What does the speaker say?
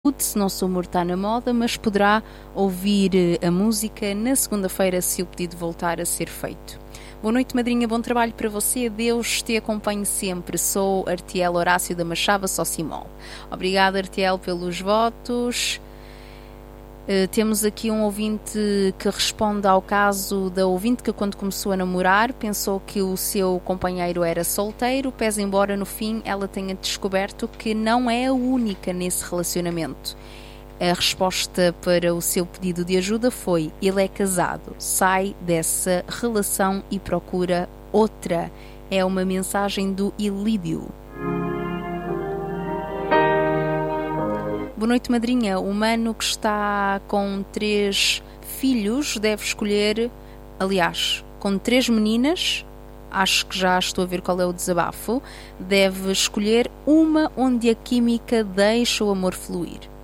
se não sou morto está na moda, mas poderá ouvir a música na segunda-feira se o pedido voltar a ser feito. Boa noite, madrinha, bom trabalho para você, Deus te acompanhe sempre. Sou Artiel Horácio da Machava Socimol. Obrigada, Artiel, pelos votos. Temos aqui um ouvinte que responde ao caso da ouvinte que, quando começou a namorar, pensou que o seu companheiro era solteiro, pese embora no fim ela tenha descoberto que não é a única nesse relacionamento. A resposta para o seu pedido de ajuda foi: ele é casado, sai dessa relação e procura outra. É uma mensagem do Ilídio. Boa noite, madrinha. O mano que está com 3 filhos deve escolher, aliás, com 3 meninas, acho que já estou a ver qual é o desabafo, deve escolher uma onde a química deixa o amor fluir.